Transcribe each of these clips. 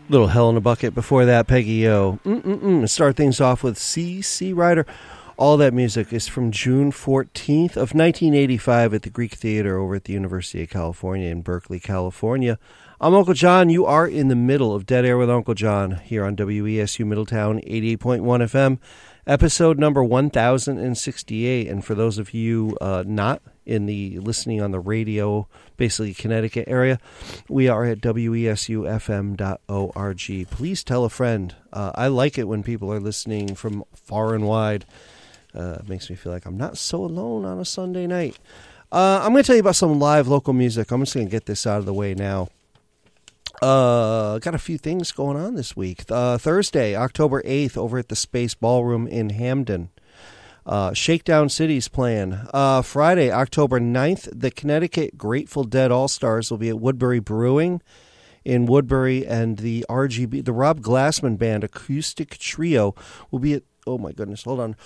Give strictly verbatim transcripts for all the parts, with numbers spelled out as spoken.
Little Hell in a Bucket. Before that, Peggy O. Mm-mm-mm. Start things off with C C Rider. All that music is from June fourteenth of nineteen eighty-five at the Greek Theater over at the University of California in Berkeley, California. I'm Uncle John. You are in the middle of Dead Air with Uncle John here on W E S U Middletown eighty-eight point one F M, episode number one thousand sixty-eight. And for those of you uh, not in the listening on the radio, basically Connecticut area, we are at W E S U F M dot org. Please tell a friend. Uh, I like it when people are listening from far and wide. Uh, it makes me feel like I'm not so alone on a Sunday night. Uh, I'm going to tell you about some live local music. I'm just going to get this out of the way now. Uh, got a few things going on this week. Uh, Thursday, October eighth, over at the Space Ballroom in Hamden. Uh, Shakedown City's playing. Uh, Friday, October ninth, the Connecticut Grateful Dead All-Stars will be at Woodbury Brewing in Woodbury, and the R G B, the Rob Glassman Band Acoustic Trio will be at, oh my goodness, hold on.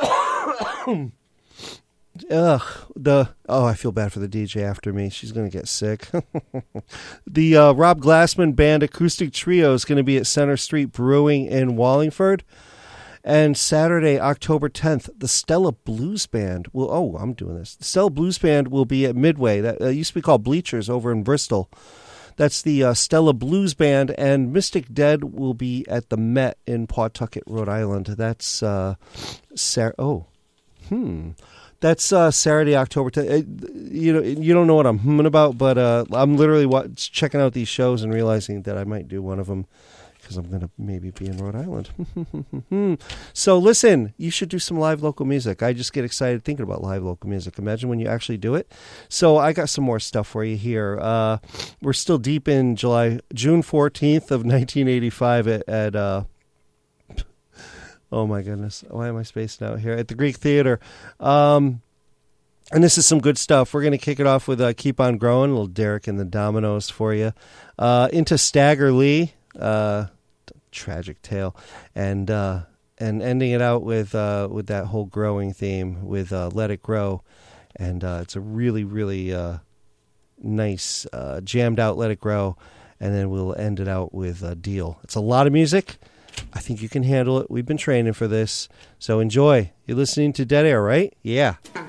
Ugh, the oh, I feel bad for the D J after me. She's going to get sick. The uh, Rob Glassman Band Acoustic Trio is going to be at Center Street Brewing in Wallingford. And Saturday, October tenth, the Stella Blues Band will, oh, I'm doing this. The Stella Blues Band will be at Midway. That uh, used to be called Bleachers over in Bristol. That's the uh, Stella Blues Band, and Mystic Dead will be at the Met in Pawtucket, Rhode Island. That's, uh, Sar- oh, hmm. That's uh, Saturday, October tenth. You know, you don't know what I'm humming about, but uh, I'm literally wa- checking out these shows and realizing that I might do one of them because I'm going to maybe be in Rhode Island. So listen, you should do some live local music. I just get excited thinking about live local music. Imagine when you actually do it. So I got some more stuff for you here. Uh, we're still deep in July, June fourteenth of nineteen eighty-five at, at uh, oh my goodness, why am I spacing out here? At the Greek Theater. Um, and this is some good stuff. We're going to kick it off with uh, Keep On Growing, a little Derek and the Dominoes for you. Uh, into Stagger Lee. Uh, tragic tale, and uh, and ending it out with uh, with that whole growing theme with uh, Let It Grow, and uh, it's a really really uh, nice uh, jammed out Let It Grow, and then we'll end it out with a Deal. It's a lot of music. I think you can handle it. We've been training for this, so enjoy. You're listening to Dead Air, right? Yeah.